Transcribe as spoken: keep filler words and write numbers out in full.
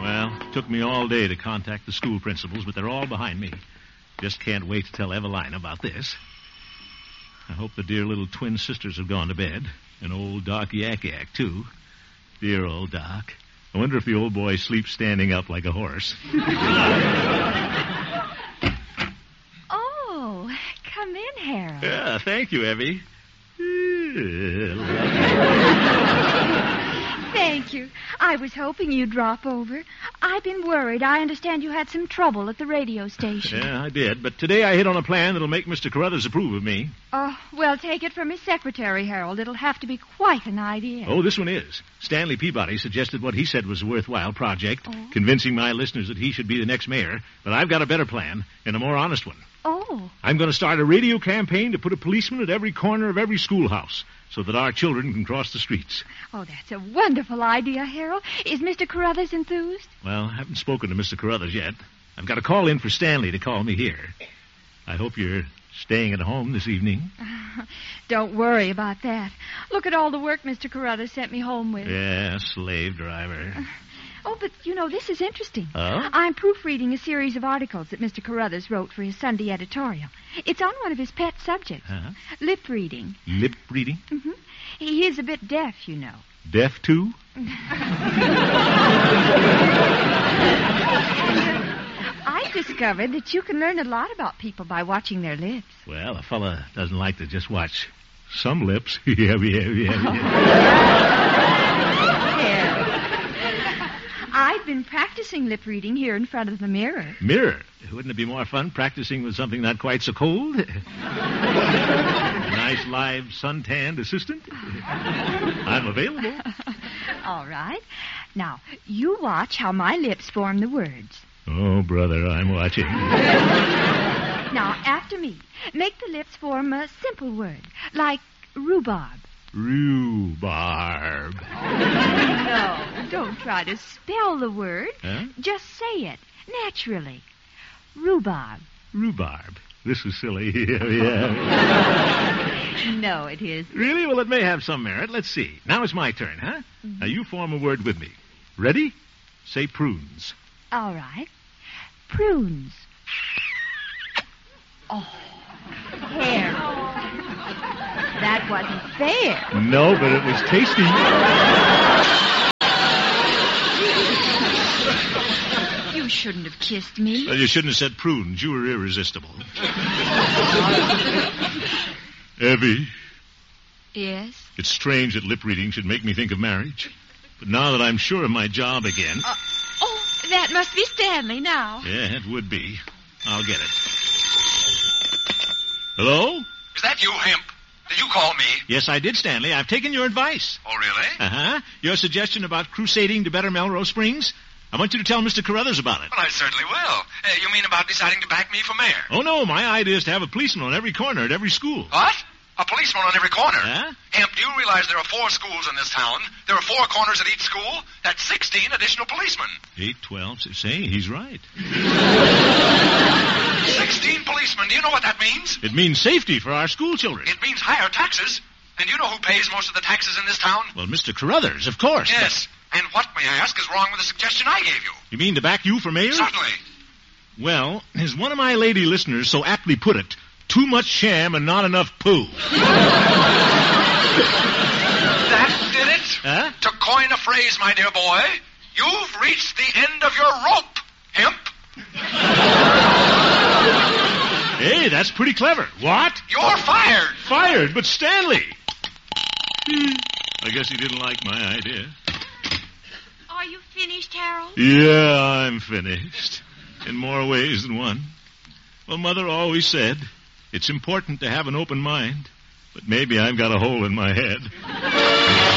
Well, it took me all day to contact the school principals, but they're all behind me. Just can't wait to tell Evelina about this. I hope the dear little twin sisters have gone to bed. And old Doc Yak Yak, too. Dear old Doc. I wonder if the old boy sleeps standing up like a horse. Oh, come in, Harold. Yeah, thank you, Evie. Thank you. I was hoping you'd drop over. I've been worried. I understand you had some trouble at the radio station. Yeah, I did. But today I hit on a plan that'll make Mister Carruthers approve of me. Oh, well, take it from his secretary, Harold. It'll have to be quite an idea. Oh, this one is. Stanley Peabody suggested what he said was a worthwhile project, oh. convincing my listeners that he should be the next mayor. But I've got a better plan and a more honest one. Oh. I'm going to start a radio campaign to put a policeman at every corner of every schoolhouse so that our children can cross the streets. Oh, that's a wonderful idea, Harold. Is Mister Carruthers enthused? Well, I haven't spoken to Mister Carruthers yet. I've got a call in for Stanley to call me here. I hope you're staying at home this evening. Uh, don't worry about that. Look at all the work Mister Carruthers sent me home with. Yeah, slave driver. Uh, oh, but, you know, this is interesting. Oh? I'm proofreading a series of articles that Mister Carruthers wrote for his Sunday editorial. It's on one of his pet subjects, uh-huh. lip reading. Lip reading? Mm-hmm. He is a bit deaf, you know. Deaf, too? I discovered that you can learn a lot about people by watching their lips. Well, a fella doesn't like to just watch some lips. yeah, yeah, yeah, yeah. I've been practicing lip reading here in front of the mirror. Mirror? Wouldn't it be more fun practicing with something not quite so cold? A nice live suntanned assistant? I'm available. All right. Now, you watch how my lips form the words. Oh, brother, I'm watching. Now, after me, make the lips form a simple word, like rhubarb. Rhubarb. No, don't try to spell the word. Huh? Just say it, naturally. Rhubarb. Rhubarb. This is silly. yeah, yeah. No, it isn't. Really? Well, it may have some merit. Let's see. Now it's my turn, huh? Mm-hmm. Now you form a word with me. Ready? Say prunes. All right. Prunes. Oh, hair. That wasn't fair. No, but it was tasty. You shouldn't have kissed me. Well, you shouldn't have said prunes. You were irresistible. Evie. Yes? It's strange that lip reading should make me think of marriage. But now that I'm sure of my job again... Uh, oh, that must be Stanley now. Yeah, it would be. I'll get it. Hello? Is that you, Hemp? Did you call me? Yes, I did, Stanley. I've taken your advice. Oh, really? Uh-huh. Your suggestion about crusading to better Melrose Springs? I want you to tell Mister Carruthers about it. Well, I certainly will. Uh, you mean about deciding to back me for mayor? Oh, no. My idea is to have a policeman on every corner at every school. What? A policeman on every corner? Huh? Hemp, do you realize there are four schools in this town? There are four corners at each school? That's sixteen additional policemen. Eight, twelve, say, he's right. Sixteen policemen. Do you know what that means? It means safety for our school children. It means higher taxes. And you know who pays most of the taxes in this town? Well, Mister Carruthers, of course. Yes. But... And what, may I ask, is wrong with the suggestion I gave you? You mean to back you for mayor? Certainly. Well, as one of my lady listeners so aptly put it, too much sham and not enough poo. That did it? Huh? To coin a phrase, my dear boy, you've reached the end of your rope, Hemp. Hey, that's pretty clever. What? You're fired. Fired? But Stanley. I guess he didn't like my idea. Are you finished, Harold? Yeah, I'm finished. In more ways than one. Well, Mother always said, it's important to have an open mind, but maybe I've got a hole in my head.